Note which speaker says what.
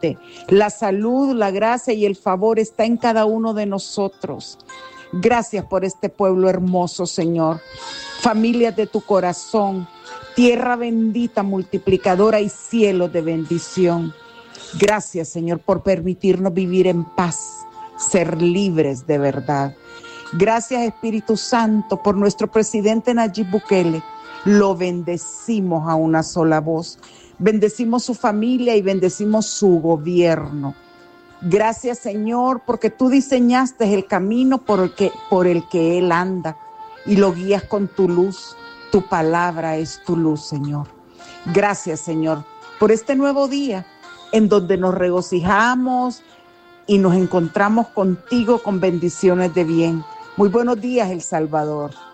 Speaker 1: permite. La salud, la gracia y el favor está en cada uno de nosotros. Gracias por este pueblo hermoso, Señor. Familias de tu corazón, tierra bendita, multiplicadora y cielo de bendición. Gracias, Señor, por permitirnos vivir en paz, ser libres de verdad. Gracias, Espíritu Santo, por nuestro presidente Nayib Bukele. Lo bendecimos a una sola voz. Bendecimos su familia y bendecimos su gobierno. Gracias, Señor, porque tú diseñaste el camino por el que él anda y lo guías con tu luz. Tu palabra es tu luz, Señor. Gracias, Señor, por este nuevo día en donde nos regocijamos y nos encontramos contigo con bendiciones de bien. Muy buenos días, El Salvador.